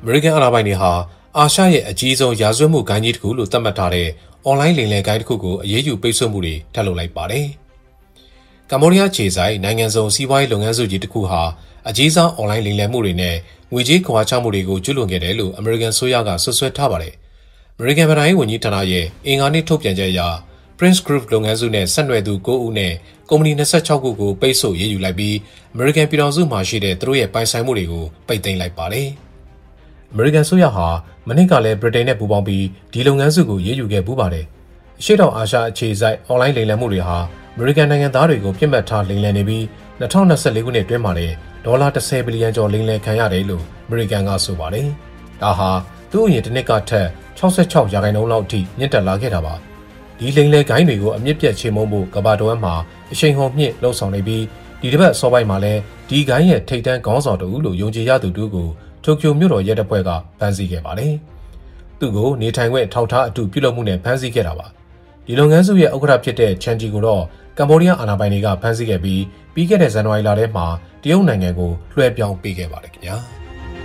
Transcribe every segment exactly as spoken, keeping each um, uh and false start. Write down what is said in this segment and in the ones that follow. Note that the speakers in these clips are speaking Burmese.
American အာဏာပိုင်တွေဟာအာရှရဲ့အကြီးဆုံးရာဇဝတ်မှုဂိုဏ်းကြီးတစ်ခုလို့သတ်မှတ်ထားတဲ့ online လိမ်လည်ဂိုဏ်းတစ်ခုကိုအရေးယူပိတ်ဆို့မှုတွေထပ်လုပ်လိုက်ပါတယ်။ကမ္ဘောဒီးယားခြေဆိုင်နိုင်ငံစုံစီးပွားရေးလုပ်ငန်းစုကြီးတစ်ခုဟာအကြီးစား online လိမ်လည်မှုတွေနဲ့ငွေကြေးခွာချမှုတွေကိုကျူးလွန်ခဲ့တယ်လို့ American ဆိုရကဆွဆွဲထားပါတယ်။ American ဗဏ္ဍာရေးဝန်ကြီးဌာနရဲ့အင်္ဂါနေ့ထုတ်ပြန်ချက်အရ Prince Group လုပ်ငန်းစုနဲ့ဆက်နွယ်သူ၉ဦးနဲ့ကုမ္ပဏီ၂၆ခုကိုပိတ်ဆို့ရေးယူလိုက်ပြီး American ပြည်ထောင်စုမှာရှိတဲ့သူတို့ရဲ့ပိုင်ဆိုင်မှုတွေကိုပိတ်သိမ်းလိုက်ပါတယ်။ American ဆိုရဟာမနေ့ကလည်း Britain နဲ့ပူးပေါင်းပြီးဒီလုပ်ငန်းစုကိုရေးယူခဲ့ပူးပါတယ်။အရှေ့တောင်အာရှအခြေစိုက် online လိမ်လည်မှုတွေဟာ American နိုင်ငံသားတွေကိုပြစ်မှတ်ထားလိမ်လည်နေပြီး၂၀၂၄ခုနှစ်အတွင်းမှာလည်းဒေါ်လာ၁၀ဘီလီယံကျော်လိမ်လည်ခံရတယ်လို့ American ကဆိုပါတယ်။ဒါဟာသူ့အရင်တစ်နှစ်ကထက်၆၆ရာခိုင်နှုန်းလောက်အထိမြင့်တက်လာခဲ့တာပါ။ဒီလိမ်လည်ဂိုဏ်းတွေကိုအမြင့်ပြတ်ချေမှုန်းဖို့ကမ္ဘာတဝန်းမှာအရှိန်ဟုန်မြင့်လှုံ့ဆော်နေပြီးဒီတစ်ပတ်စောပိုင်းမှာလည်းဒီဂိုဏ်းရဲ့ထိပ်တန်းခေါင်းဆောင်တဦးလို့ယုံကြည်ရသူတို့ကိုတိုကျိုမြို့တော်ရဲတပ်ဖွဲ့ကဖမ်းဆီးခဲ့ပါတယ်။သူ့ကိုနေထိုင်ခွင့်ထောက်ထားအတူပြုလုပ်မှုနဲ့ဖမ်းဆီးခဲ့တာပါ။ဒီလုပ်ငန်းစုရဲ့ဥက္ကဋ္ဌဖြစ်တဲ့ချန်ဂျီကိုတော့ကမ္ဘောဒီးယားအာဏာပိုင်တွေကဖမ်းဆီးခဲ့ပြီးပြီးခဲ့တဲ့ဇန်နဝါရီလထဲမှာတရုတ်နိုင်ငံကိုလွှဲပြောင်းပေးခဲ့ပါတယ်ခင်ဗျာ။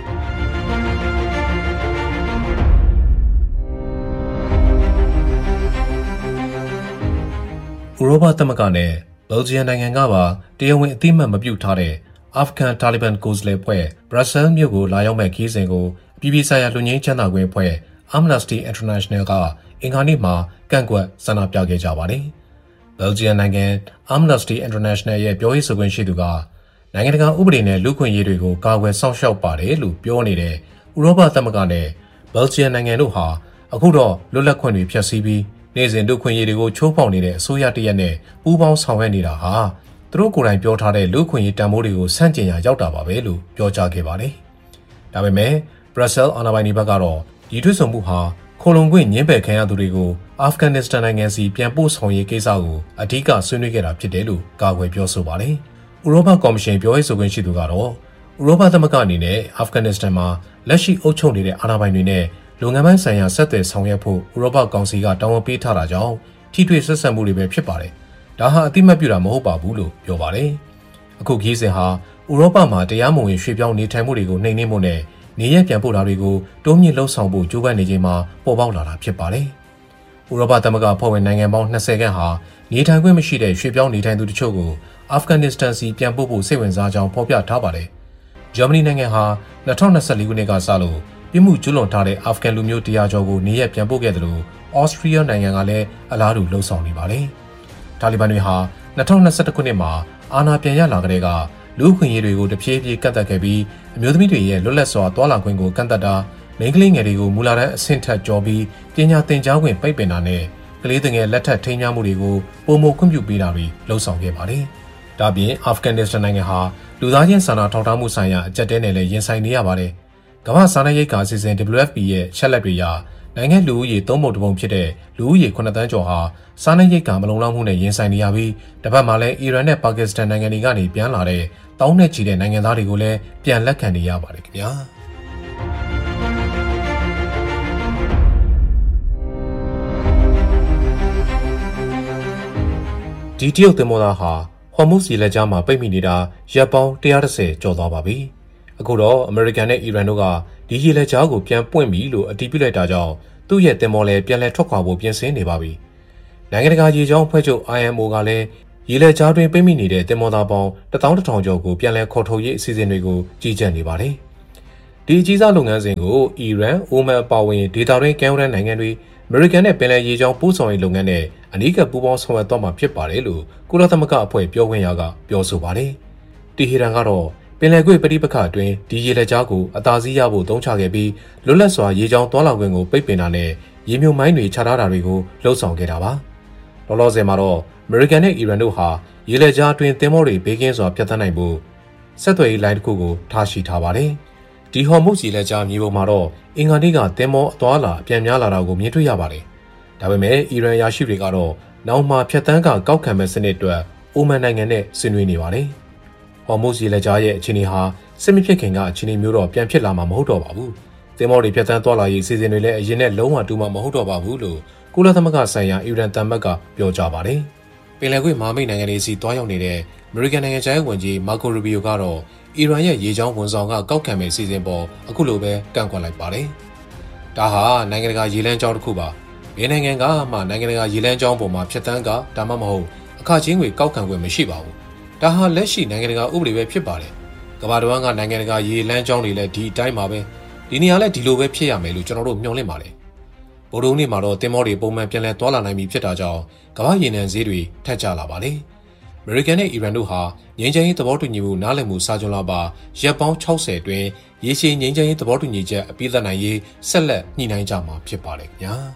ဥရောပသမဂ္ဂနဲ့ဘယ်လ်ဂျီယံနိုင်ငံကပါတရားဝင်အသိအမှတ်မပြုထားတဲ့အာဖဂန်တာလီဘန်ကိုယ်စားလှယ်ဖွဲ့ဘရပ်ဆဲလ်မြို့ကိုလာရောက်မဲ့ခီးစဉ်ကိုအပြည်ပြည်ဆိုင်ရာလူငင်းချမ်းသာခွင့်အဖွဲ့ Amnesty International ကအင်္ဂါနေ့မှာကန့်ကွက်ဆန္ဒပြခဲ့ကြပါတယ်။ဘယ်လ်ဂျီယံနိုင်ငံ Amnesty International ရဲ့ပြောရေးဆိုခွင့်ရှိသူကနိုင်ငံတကာဥပဒေနဲ့လူ့ခွင့်ရေးတွေကိုကာကွယ်စောင့်ရှောက်ပါတယ်လို့ပြောနေတဲ့ဥရောပသမဂ္ဂနဲ့ဘယ်လ်ဂျီယံနိုင်ငံတို့ဟာအခုတော့လွတ်လပ်ခွင့်တွေဖျက်ဆီးပြီးနေ့စဉ်လူ့ခွင့်ရေးတွေကိုချိုးဖောက်နေတဲ့အစိုးရတရက်နဲ့ပူးပေါင်းဆောင်ရွက်နေတာဟာသူတို့ကိုယ်တိုင်ပြောထားတဲ့လူ့ခွင့်ရေးတန်ဖိုးတွေကိုဆန့်ကျင်ရာရောက်တာပါပဲလို့ပြောကြားခဲ့ပါတယ်။ဒါပေမဲ့ဘရပ်ဆဲလ်အာဏာပိုင်တွေဘက်ကတော့ဒီတွေ့ဆုံမှုဟာခိုလုံခွင့်ညှင်းပယ်ခံရသူတွေကိုအာဖဂန်နစ္စတန်နိုင်ငံစီပြန်ပို့ဆောင်ရေးကိစ္စကိုအဓိကဆွေးနွေးခဲ့တာဖြစ်တယ်လို့ကာကွယ်ပြောဆိုပါတယ်။ဥရောပကော်မရှင်ပြောရေးဆိုခွင့်ရှိသူကတော့ဥရောပသမဂ္ဂအနေနဲ့အာဖဂန်နစ္စတန်မှာလက်ရှိအုပ်ချုပ်နေတဲ့အာဏာပိုင်တွေနဲ့လုပ်ငန်းပိုင်းဆိုင်ရာဆက်သွယ်ဆောင်ရွက်ဖို့ဥရောပကောင်စီကတောင်းဝန်ပေးထားတာကြောင့်ထိတွေ့ဆက်ဆံမှုတွေပဲဖြစ်ပါတယ်။ဒါဟာအတိမတ်ပြတာမဟုတ်ပါဘူးလို့ပြောပါတယ်။အခုခီးစဉ်ဟာဥရောပမှာတရားမဝင်ရွှေ့ပြောင်းနေထိုင်မှုတွေကိုနှိမ်နင်းမှုနဲ့နေရပြန်ပို့တာတွေကိုတိုးမြင့်လှုံ့ဆော်ဖို့ကြိုးပမ်းနေချိန်မှာပေါ်ပေါက်လာတာဖြစ်ပါတယ်။ဥရောပသမဂ္ဂဖွဲ့ဝင်နိုင်ငံပေါင်း၂၀ခန့်ဟာနေထိုင်ခွင့်မရှိတဲ့ရွှေ့ပြောင်းနေထိုင်သူတချို့ကိုအာဖဂန်နစ္စတန်စီပြန်ပို့ဖို့စိတ်ဝင်စားကြောင်းဖော်ပြထားပါတယ်။ဂျာမနီနိုင်ငံဟာ၂၀၂၄ခုနှစ်ကစလို့ပြမှုကျူးလွန်ထားတဲ့အာဖဂန်လူမျိုးတရာကျော်ကိုနေရပြန်ပို့ခဲ့တယ်လို့ဩစတြီးယားနိုင်ငံကလည်းအလားတူလှုံ့ဆော်နေပါတယ်။တာလီဘန်တွေဟာ၂၀၂၁ခုနှစ်မှာအာဏာပြန်ရလာကြတဲ့ကလူ့အခွင့်အရေးတွေကိုတဖြည်းဖြည်းကန့်သတ်ခဲ့ပြီးအမျိုးသမီးတွေရဲ့လွတ်လပ်စွာသွားလာခွင့်ကိုကန့်သတ်တာမိန်းကလေးငယ်တွေကိုမူလာတန်းအဆင့်ထက်ကျော်ပြီးပညာသင်ကြားခွင့်ပိတ်ပင်တာနဲ့ကလေးငယ်လက်ထပ်ထိန်းချမှုတွေကိုပုံမခွင့်ပြုပေးတာတွေလှုံ့ဆော်ခဲ့ပါတယ်။ဒါပြင်အာဖဂန်နစ္စတန်နိုင်ငံဟာလူသားချင်းစာနာထောက်ထားမှုဆိုင်ရာအကြက်တဲနဲ့လည်းရင်ဆိုင်နေရပါတယ်။ကမ္ဘာစားနပ်ရိက္ခာအစီအစဉ် W F P ရဲ့ချက်လက်တွေအရနိုင်ငံလူဦးရေသုံးပုံတစ်ပုံဖြစ်တဲ့လူဦးရေခုနှစ်သန်းကျော်ဟာစားနပ်ရိက္ခာမလုံလောက်မှုနဲ့ရင်ဆိုင်နေရပြီးတစ်ပတ်မှာလည်းအီရန်နဲ့ပါကစ္စတန်နိုင်ငံတွေကနေပြန်လာတဲ့တောင်းနဲ့ချီတဲ့နိုင်ငံသားတွေကိုလည်းပြန်လက်ခံနေရပါတယ်ခင်ဗျာဒီတရုတ်သင်္ဘောသားဟာဟော်မုဇ်ရေလက်ကြားမှာပိတ်မိနေတာရပ်ပေါင်း၁၁၀ကျော်သွားပါပြီအခုတော့အမေရိကန်နဲ့အီရန်တို့ကဒီရေလက်ကြားကိုပြန်ပွင့်ပြီလို့အတည်ပြုလိုက်တာကြောင့်သူ့ရဲ့သင်္ဘောလည်းပြန်လည်ထွက်ခွာဖို့ပြင်ဆင်နေပါပြီနိုင်ငံတကာရေကြောင်းဖွဲ့ချုပ် I M O ကလည်းရေလက်ကြားတွင်ပိတ်မိနေတဲ့သင်္ဘောသားပေါင်းတစ်သောင်းတစ်ထောင်ကျော်ကိုပြန်လည်ခေါ်ထုတ်ရေးအစီအစဉ်တွေကိုကြီးကြပ်နေပါတယ်ဒီအကြီးစားလုပ်ငန်းစဉ်ကိုအီရန်၊အိုမန်အပါအဝင်ဒေသတွင်းကမ်းရိုးတန်းနိုင်ငံတွေအမေရိကန်နဲ့ပင်လယ်ရေကြောင်းပို့ဆောင်ရေးလုပ်ငန်းနဲ့အနီးကပ်ပူးပေါင်းဆောင်ရွက်သွားမှာဖြစ်ပါတယ်လို့ကုလသမဂ္ဂအဖွဲ့ပြောခွင့်ရကပြောဆိုပါတယ်တီဟီရန်ကတော့ပင်လယ်ကွေ့ပဋိပက္ခအတွင်းဒီရေလက်ကြားကိုအသာစီးရဖို့သုံးချခဲ့ပြီးလွတ်လပ်စွာရေကြောင်းသွားလာခွင့်ကိုပိတ်ပင်တာနဲ့ရေမြုပ်မိုင်းတွေချထားတာတွေကိုလှုံ့ဆော်ခဲ့တာပါလောလောဆယ်မှာတော့အမေရိကန်နဲ့အီရန်တို့ဟာရေလက်ကြားအတွင်းသင်္ဘောတွေဘေးကင်းစွာဖျက်ဆီးနိုင်ဖို့ဆက်သွယ်ရေးလိုင်းတစ်ခုကိုထားရှိထားပါတယ်ဒီဟော်မုဇ်ရေလက်ကြားမြေပုံမှာတော့အင်္ဂါနေ့ကသင်္ဘောအသွားလာအပြန်များလာတာကိုမြင်တွေ့ရပါတယ်ဒါပေမဲ့အီရန်ရရှိတွေကတော့နောက်မှဖြတ်တန်းကကောက်ခံမဲ့စနစ်အတွက်အိုမန်နိုင်ငံနဲ့ဆွေးနွေးနေပါတယ်ဟော်မုဇ်ရေလက်ကြားရဲ့အခြေအနေဟာစစ်မဖြစ်ခင်ကအခြေအနေမျိုးတော့ပြန်ဖြစ်လာမှာမဟုတ်တော့ပါဘူးသင်္ဘောတွေဖြတ်တန်းသွားလာရေးစီစဉ်တွေလည်းအရင်နဲ့လုံးဝတူမှာမဟုတ်တော့ပါဘူးလို့ကုလသမဂ္ဂဆိုင်ရာအီရန်တမန်ကပြောကြားပါတယ်ပင်လယ်ကွေ့မဟာမိတ်နိုင်ငံတွေစီတွားရောက်နေတဲ့အမေရိကန်နိုင်ငံခြားရေးဝန်ကြီးမာကိုရူဘီယိုကတော့အီရန်ရဲ့ရေကြောင်းဝန်ဆောင်ကကောက်ခံမဲ့စီစဉ်ပေါ်အခုလိုပဲကန့်ကွက်လိုက်ပါတယ်။ဒါဟာနိုင်ငံတကာရေလမ်းကြောင်းတစ်ခုပါ။ဘယ်နိုင်ငံကမှနိုင်ငံတကာရေလမ်းကြောင်းပေါ်မှာဖြတ်တန်းကဒါမှမဟုတ်အခချင်းငွေကောက်ခံခွင့်မရှိပါဘူး။ဒါဟာလက်ရှိနိုင်ငံတကာဥပဒေပဲဖြစ်ပါတယ်။ကမ္ဘာတစ်ဝန်းကနိုင်ငံတကာရေလမ်းကြောင်းတွေလည်းဒီအတိုင်းပါပဲ။ဒီနေရာလည်းဒီလိုပဲဖြစ်ရမယ်လို့ကျွန်တော်တို့မျှော်လင့်ပါတယ်။ဗုဒ္ဓနေ့မှာတော့တင်မောတွေပုံမှန်ပြန်လည်သွားလာနိုင်ပြီဖြစ်တာကြောင့်ကမ္ဘာရေနံဈေးတွေထက်ကျလာပါလေ။အမေရိကန်နဲ့အီရန်တို့ဟာငြိမ်းချမ်းရေးသဘောတူညီမှုနားလည်မှုစာချုပ်လာပါရပ်ပေါင်း၆၀တွင်ရေရှည်ငြိမ်းချမ်းရေးသဘောတူညီချက်အပြည့်အစုံနိုင်ရေးဆက်လက်ညှိနှိုင်းကြမှာဖြစ်ပါတယ်ခင်ဗျာ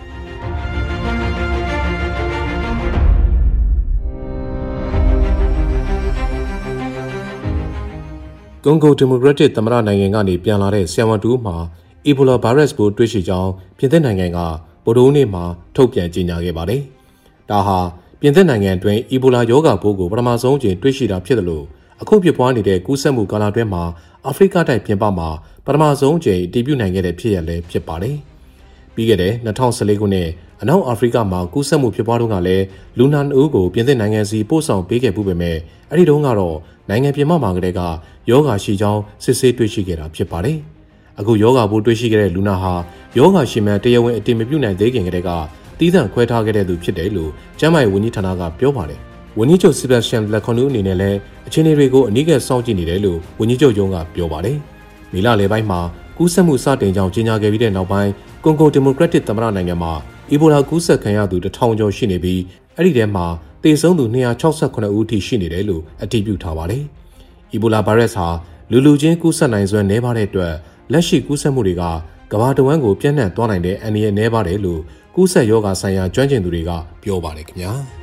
ကွန်ဂိုဒီမိုကရက်တစ်သမ္မတနိုင်ငံကနေပြန်လာတဲ့ဆရာဝန်တူမှာအီဘိုလာဗိုင်းရပ်စ်ပိုးတွေ့ရှိကြောင်းပြင်သစ်နိုင်ငံကဗုဒ္ဓနေ့မှာထုတ်ပြန်ကြေညာခဲ့ပါတယ်။ဒါဟာပြင်သစ်နိုင်ငံအတွင်းအီဘိုလာရောဂါပိုးကိုပထမဆုံးအကြိမ်တွေ့ရှိတာဖြစ်တယ်လို့အခုဖြစ်ပွားနေတဲ့ကူးစက်မှုကာလအတွင်းမှာအာဖရိကတိုက်ပြင်ပမှာပထမဆုံးအကြိမ်တည်ပြုနိုင်ခဲ့တဲ့ဖြစ်ရလည်းဖြစ်ပါတယ်။ပြီးခဲ့တဲ့၂၀၁၄ခုနှစ်အနောက်အာဖရိကမှာကူးစက်မှုဖြစ်ပွားတော့ကလည်းလူနာနှုတ်ကိုပြင်သစ်နိုင်ငံစီပို့ဆောင်ပေးခဲ့မှုပဲမဲ့အဲ့ဒီတုန်းကတော့နိုင်ငံပြင်ပမှာကလေးကယောဂါရှိကြောင်းစစ်ဆေးတွေ့ရှိခဲ့တာဖြစ်ပါတယ်။အခုယောဂါပိုးတွေ့ရှိခဲ့တဲ့လူနာဟာယောဂါရှိမှန်တရားဝင်အတည်မပြုနိုင်သေးခင်ကတည်းကတီးသန့်ခွဲထားခဲ့တဲ့သူဖြစ်တယ်လို့ကျန်းမာရေးဝန်ကြီးဌာနကပြောပါတယ်။ဝန်ကြီးချုပ်ဆီဘက်ရှန်လက်ခွန်နူအနေနဲ့လည်းအခြေအနေတွေကိုအနည်းငယ်စောင့်ကြည့်နေတယ်လို့ဝန်ကြီးချုပ်ရုံးကပြောပါတယ်။မေလလယ်ပိုင်းမှာကူးစက်မှုစတင်ကြောင်းကြေညာခဲ့ပြီးတဲ့နောက်ပိုင်းကွန်ဂိုဒီမိုကရက်တစ်သမ္မတနိုင်ငံမှာအီဘိုလာကူးစက်ခံရသူတစ်ထောင်ကျော်ရှိနေပြီးအဲ့ဒီထဲမှာသေဆုံးသူ၂၆၈ဦးအထိရှိနေတယ်လို့အတည်ပြုထားပါတယ်။အီဘိုလာဗိုင်းရပ်စ်ဟာလူလူချင်းကူးစက်နိုင်စွမ်းနည်းပါတဲ့အတွက်လက်ရှိကူးစက်မှုတွေကကမ္ဘာတစ်ဝန်းကိုပြန့်နှံ့သွားနိုင်တဲ့အန္တရာယ်နည်းပါတယ်လို့ကူးစက်ရောဂါဆိုင်ရာကျွမ်းကျင်သူတွေကပြောပါတယ်ခင်ဗျာ။